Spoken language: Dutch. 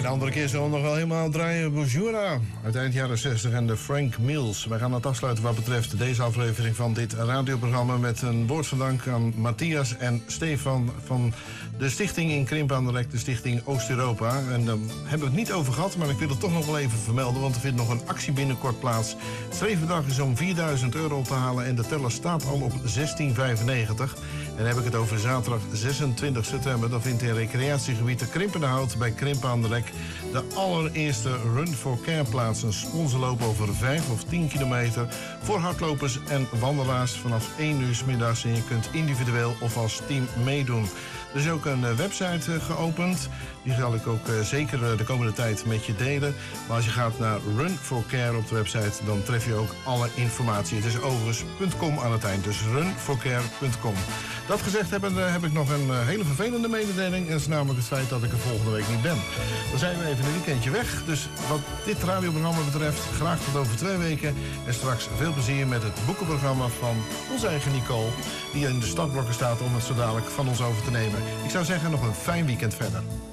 de andere keer zullen we nog wel helemaal draaien. Bonjour, uit eind jaren 60 en de Frank Mills. Wij gaan het afsluiten wat betreft deze aflevering van dit radioprogramma met een woord van dank aan Matthias en Stefan van de stichting in Krimp aan de Rek, de stichting Oost-Europa. En daar hebben we het niet over gehad, maar ik wil het toch nog wel even vermelden, want er vindt nog een actie binnenkort plaats. Het streefbedrag is om €4.000 op te halen en de teller staat al op 16,95. En dan heb ik het over zaterdag 26 september. Dan vindt in recreatiegebied de Krimpenhout bij Krimp aan de Rek de allereerste Run for Care plaats. Een sponsorloop over 5 of 10 kilometer voor hardlopers en wandelaars vanaf 1 uur 's middags. En je kunt individueel of als team meedoen. Er is ook een website geopend. Die zal ik ook zeker de komende tijd met je delen. Maar als je gaat naar Run for Care op de website, dan tref je ook alle informatie. Het is overigens .com aan het eind, dus runforcare.com. Dat gezegd heb ik nog een hele vervelende mededeling. En dat is namelijk het feit dat ik er volgende week niet ben. Dan zijn we even een weekendje weg. Dus wat dit radioprogramma betreft, graag tot over 2 weken. En straks veel plezier met het boekenprogramma van onze eigen Nicole, die in de startblokken staat om het zo dadelijk van ons over te nemen. Ik zou zeggen, nog een fijn weekend verder.